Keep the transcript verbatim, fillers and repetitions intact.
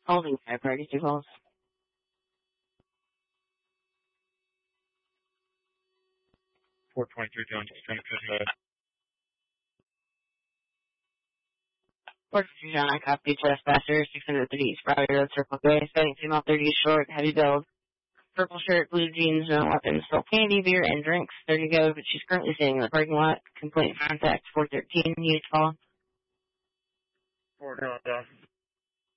Holding five priority two calls. four twenty-three, John, just trying to cut uh, four twenty-three, John, I copy Dispatcher, six hundred thirty East Broward Road, Circle K, setting female thirty short, heavy build, purple shirt, blue jeans, no weapons, still candy, beer, and drinks, thirty go, but she's currently sitting in the parking lot. Complaint contact four thirteen, unit call. four, uh,